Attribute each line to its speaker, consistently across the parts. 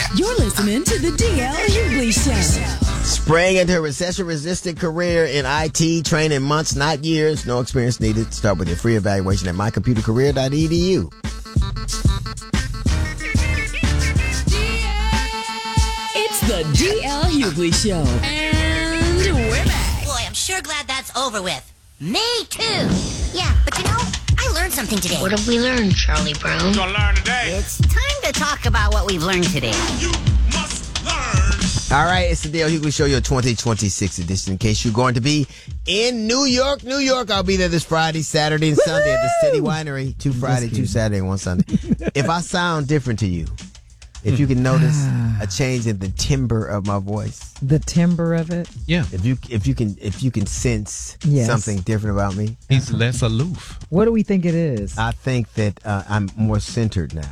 Speaker 1: You're listening to the DL Hughley Show.
Speaker 2: Sprang into a recession-resistant career in IT, training months, not years. No experience needed. Start with your free evaluation at mycomputercareer.edu.
Speaker 1: It's the DL Hughley Show. And we're back.
Speaker 3: Boy, I'm sure glad that's over with. Me too. Yeah, but you know, I learned something today.
Speaker 4: What have we learned, Charlie Brown?
Speaker 5: What you gonna learn today?
Speaker 3: It's time to talk about what we've learned today.
Speaker 5: You must learn.
Speaker 2: All right, it's the Dale Hughley Show, your 2026 edition. In case you're going to be in New York, I'll be there this Friday, Saturday, and Sunday at the City Winery. 2 Friday, 2 Saturday, and 1 Sunday. If I sound different to you, if you can notice a change in the timbre of my voice,
Speaker 6: the timbre of it.
Speaker 7: Yeah.
Speaker 2: if you can sense
Speaker 6: Yes.
Speaker 2: something different about me,
Speaker 7: He's less aloof.
Speaker 6: What do we think it is?
Speaker 2: I think that I'm more centered now.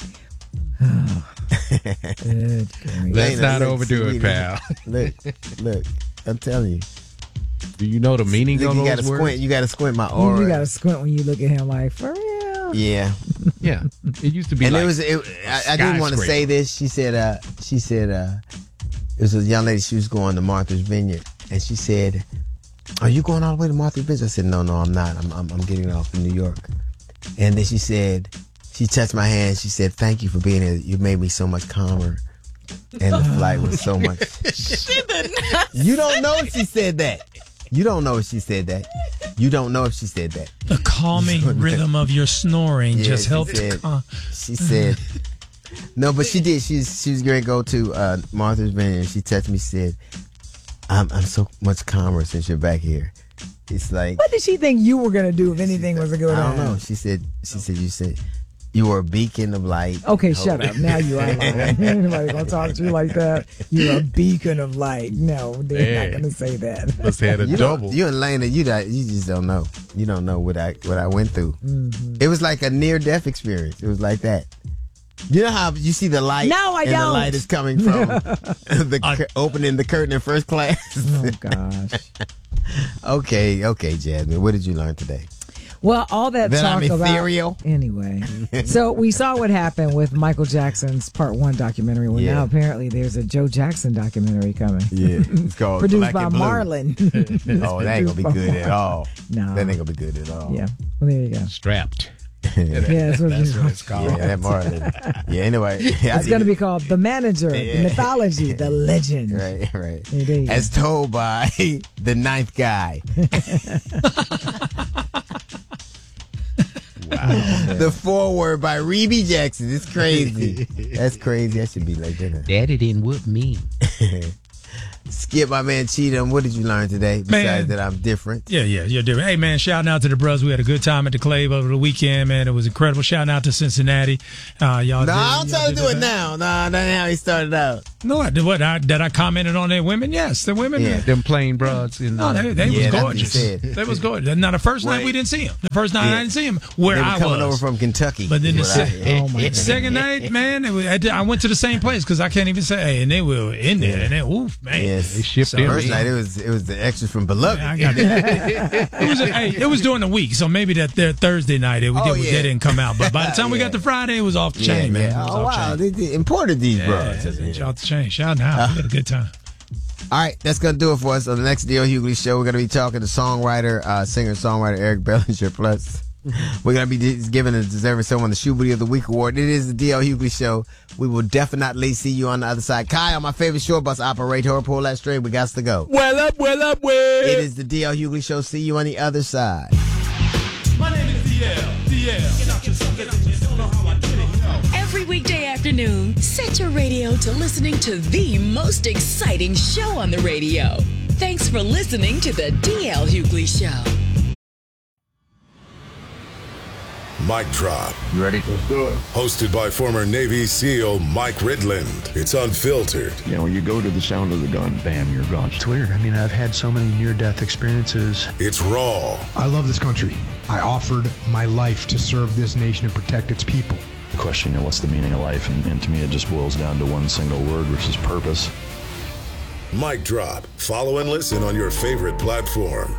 Speaker 6: Good grief.
Speaker 7: Let's
Speaker 2: Lena,
Speaker 7: not
Speaker 2: look,
Speaker 7: overdo
Speaker 2: see,
Speaker 7: it, pal.
Speaker 2: Look, I'm telling you.
Speaker 7: Do you know the meaning
Speaker 2: Look,
Speaker 7: of
Speaker 2: you
Speaker 7: those
Speaker 2: gotta
Speaker 7: words?
Speaker 2: squint. You gotta squint my aura.
Speaker 6: You gotta squint when you look at him like, for real?
Speaker 2: Yeah.
Speaker 7: Yeah. It used to be
Speaker 2: And
Speaker 7: like
Speaker 2: I didn't want to say this. She said it was a young lady. She was going to Martha's Vineyard, and she said, "Are you going all the way to Martha's Vineyard?" I said, "No, I'm not. I'm getting off in New York." And then she said, she touched my hand. She said, "Thank you for being here. You made me so much calmer." And the flight was so much. You don't know if she said that. You don't know if she said that. You don't know if she said that.
Speaker 8: The calming rhythm of your snoring just helped.
Speaker 2: She said, no, but she did. She was going to go to Martha's Vineyard. And she touched me. She said, I'm so much calmer since you're back here. It's like,
Speaker 6: What did she think you were gonna do if anything was going on?
Speaker 2: I don't know. She said you said you were a beacon of light.
Speaker 6: Okay, shut up. Now you are lying. Anybody gonna talk to you like that? You're a beacon of light. No, they're not gonna say that.
Speaker 7: Let's had a double.
Speaker 2: You and Lena, you just don't know. You don't know what I went through. Mm-hmm. It was like a near-death experience. It was like that. You know how you see the light?
Speaker 6: No, I
Speaker 2: and
Speaker 6: don't.
Speaker 2: The light is coming from opening the curtain in first class.
Speaker 6: Oh gosh.
Speaker 2: Okay, Jasmine. What did you learn today?
Speaker 6: Well, all that talk
Speaker 2: I'm ethereal.
Speaker 6: about anyway. So we saw what happened with Michael Jackson's Part 1 documentary. Well, now apparently there's a Joe Jackson documentary coming.
Speaker 2: Yeah, it's called
Speaker 6: produced
Speaker 2: Black
Speaker 6: by
Speaker 2: and Blue.
Speaker 6: Marlon.
Speaker 2: Oh, that ain't gonna be good at all.
Speaker 6: No,
Speaker 2: that ain't gonna be good at all.
Speaker 6: Yeah, well there you go.
Speaker 7: Strapped.
Speaker 6: Yeah, that's what
Speaker 7: it's called.
Speaker 2: Yeah, that Marlon. Yeah, anyway.
Speaker 6: It's going to be called The Manager, the Mythology, the Legend.
Speaker 2: Right.
Speaker 6: Indeed.
Speaker 2: As told by the ninth guy. Wow. The foreword by Rebbie Jackson. It's crazy. That's crazy. That should be like that.
Speaker 7: Daddy didn't whoop me.
Speaker 2: Skip, my man Cheatham, what did you learn today besides that I'm different?
Speaker 8: Yeah, you're different. Hey, man, shouting out to the brothers. We had a good time at the Clave over the weekend, man. It was incredible. Shouting out to Cincinnati. Y'all
Speaker 2: I'm trying to do it now. No, that's how he started out.
Speaker 8: No, I did. What? I commented on their women? Yes, the women.
Speaker 2: Yeah.
Speaker 7: Them plain broads.
Speaker 8: They was gorgeous.
Speaker 2: They
Speaker 8: was gorgeous. Now, the first night we didn't see them. The first night I didn't see them where
Speaker 2: they were
Speaker 8: I
Speaker 2: coming
Speaker 8: was.
Speaker 2: over from Kentucky.
Speaker 8: But then the
Speaker 6: second
Speaker 8: night, man, I went to the same place because I can't even say, hey, and they were in there. And they, oof, man.
Speaker 2: Yes.
Speaker 7: They shipped in.
Speaker 2: First night, it was the extras from Beloved.
Speaker 8: It was during the week, so maybe that their Thursday night, they didn't come out. But by the time we got to Friday, it was off the chain, man.
Speaker 2: Oh, wow. They imported these bros.
Speaker 8: Off the chain. Shout out. We had a good time.
Speaker 2: All right, that's going to do it for us on the next D.L. Hughley Show. We're going to be talking to singer-songwriter Eric Bellinger. Plus, we're going to be giving the deserving someone the Shoe Booty of the Week award. It is the D.L. Hughley Show. We will definitely see you on the other side. Kyle, my favorite short bus operator, pull that string. We got to go.
Speaker 8: Well up.
Speaker 2: It is the D.L. Hughley Show. See you on the other side.
Speaker 5: My name is
Speaker 1: Every weekday afternoon, set your radio to listening to the most exciting show on the radio. Thanks for listening to the DL Hughley Show.
Speaker 9: Mic Drop.
Speaker 10: You ready? Let's do it.
Speaker 9: Hosted by former Navy SEAL Mike Ridland. It's unfiltered.
Speaker 10: You know, when you go to the sound of the gun, bam, you're gone.
Speaker 11: It's weird. I mean, I've had so many near-death experiences.
Speaker 9: It's raw.
Speaker 12: I love this country. I offered my life to serve this nation and protect its people.
Speaker 11: The question, what's the meaning of life? And to me, it just boils down to one single word, which is purpose.
Speaker 9: Mic Drop. Follow and listen on your favorite platform.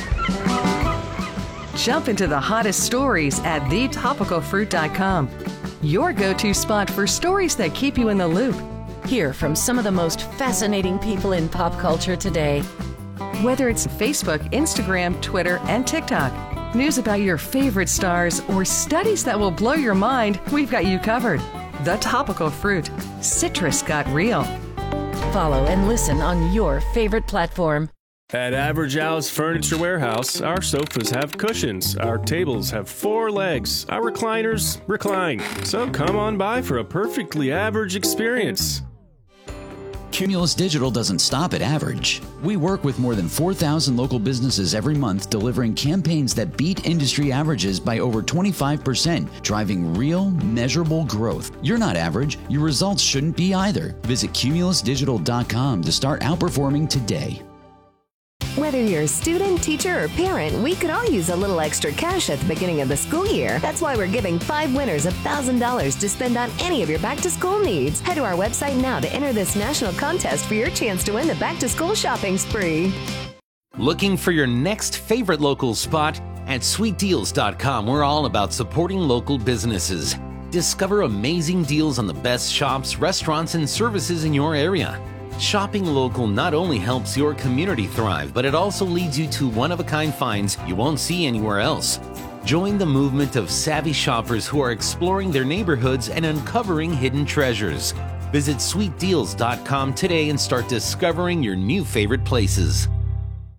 Speaker 13: Jump into the hottest stories at thetopicalfruit.com.
Speaker 4: your go-to spot for stories that keep you in the loop.
Speaker 1: Hear from some of the most fascinating people in pop culture today.
Speaker 4: Whether it's Facebook, Instagram, Twitter, and TikTok, news about your favorite stars, or studies that will blow your mind, we've got you covered. The Topical Fruit. Citrus got real.
Speaker 1: Follow and listen on your favorite platform.
Speaker 13: At Average Al's Furniture Warehouse, our sofas have cushions, our tables have 4 legs, our recliners recline. So come on by for a perfectly average experience.
Speaker 14: Cumulus Digital doesn't stop at average. We work with more than 4,000 local businesses every month, delivering campaigns that beat industry averages by over 25%, driving real, measurable growth. You're not average. Your results shouldn't be either. Visit cumulusdigital.com to start outperforming today.
Speaker 15: Whether you're a student, teacher, or parent, we could all use a little extra cash at the beginning of the school year. That's why we're giving 5 winners $1,000 to spend on any of your back-to-school needs. Head to our website now to enter this national contest for your chance to win the back-to-school shopping spree.
Speaker 16: Looking for your next favorite local spot? At sweetdeals.com, we're all about supporting local businesses. Discover amazing deals on the best shops, restaurants, and services in your area. Shopping local not only helps your community thrive, but it also leads you to one-of-a-kind finds you won't see anywhere else. Join the movement of savvy shoppers who are exploring their neighborhoods and uncovering hidden treasures. Visit sweetdeals.com today and start discovering your new favorite places.